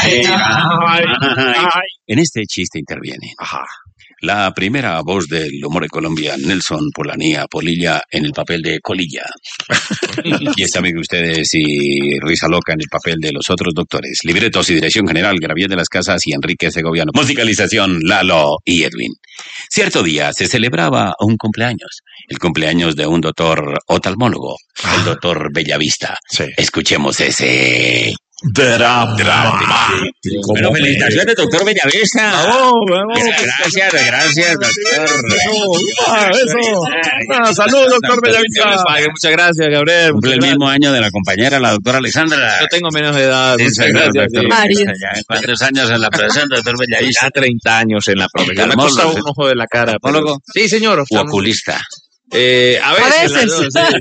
En este chiste interviene la primera voz del humor de Colombia, Nelson Polanía Polilla, en el papel de Colilla. Y está, amigo, ustedes, y Risa Loca en el papel de los otros doctores. Libretos y dirección general, Gabriel de las Casas y Enrique Segoviano. Musicalización, Lalo y Edwin. Cierto día se celebraba un cumpleaños. El cumpleaños de un doctor oftalmólogo, el doctor Bellavista. Sí. Escuchemos ese... drama. Bueno, felicitaciones, doctor Bellavista. Gracias, doctor. Salud, doctor Bellavista. Muchas gracias, Gabriel. Cumple el mismo año de la compañera, la doctora Alexandra. Yo tengo menos de edad. Muchas gracias, doctor. ¿Cuántos años en la profesión, doctor Bellavista? Ya 30 años en la profesión. Me ha costado un ojo de la cara. ¿Oftalmólogo? Sí, señor. ¿O oculista? A veces.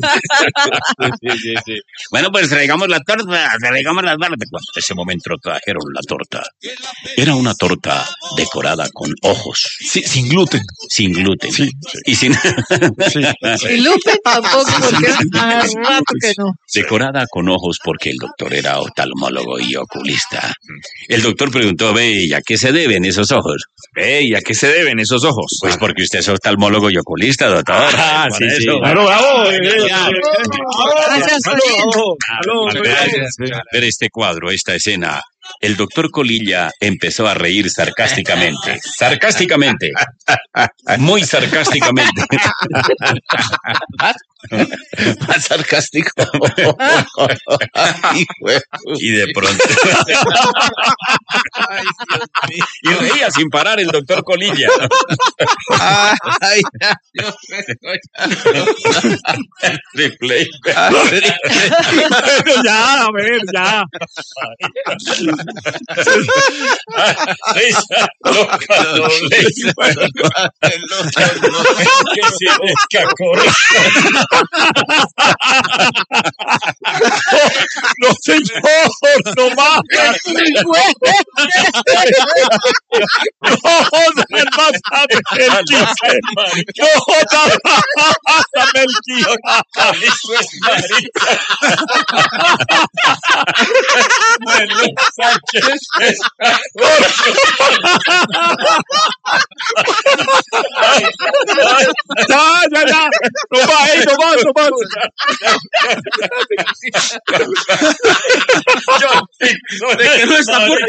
Sí. Bueno, pues traigamos la torta. Cuando ese momento trajeron la torta. Era una torta decorada con ojos. Sí, sin gluten. Sin gluten. Sí. Y sin... Sin gluten tampoco, porque hace rato que no. Decorada con ojos porque el doctor era oftalmólogo y oculista. El doctor preguntó, ¿y a qué se deben esos ojos? ¿Y a qué se deben esos ojos? Pues porque usted es oftalmólogo y oculista, doctor. Sí. Bravo. Gracias. Ver este cuadro, esta escena. El doctor Colilla empezó a reír sarcásticamente. Muy sarcásticamente. Más sarcástico. Y de pronto... y reía sin parar el doctor Colilla. Replay. Ya, a ver, ya. Risa loca doble. Que se descacorre. No, señor, no más. Ya. No más. ¿De qué no está por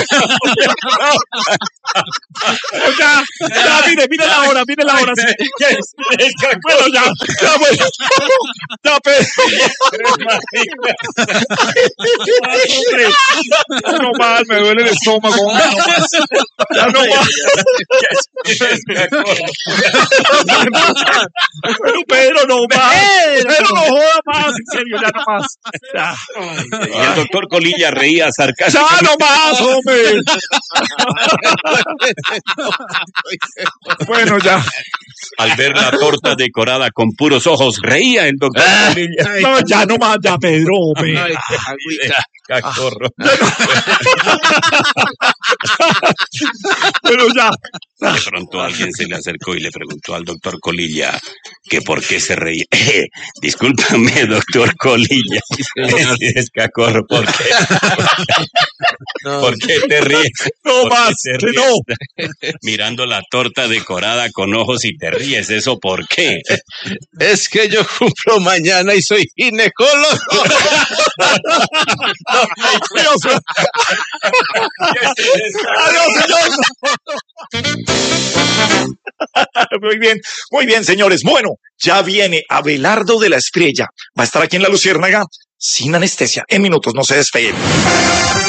Ya, mire la hora. Bueno, ya, no más, me duele el estómago. Ya no más. Pero no más. Pero no joda más, en serio, ya no más. Ya. Y el doctor Colilla reía sarcásticamente. ¡Ya no más, hombre! Bueno, ya. Al ver la torta decorada con puros ojos, reía el doctor Colilla. No, ya no más, ya, Pedro, hombre. Cacorro. Pero ya. De pronto alguien se le acercó y le preguntó al doctor Colilla que por qué se reía. Discúlpame, doctor Colilla. Es Cacorro, ¿por qué? ¿Por qué te ríes? No más, que no. Mirando la torta decorada con ojos y te ríes, ¿eso por qué? Es que yo cumplo mañana y soy ginecólogo. Adiós, señor. Muy bien, señores. Bueno, ya viene Abelardo de la Espriella. Va a estar aquí en La Luciérnaga sin anestesia. En minutos, no se despeguen.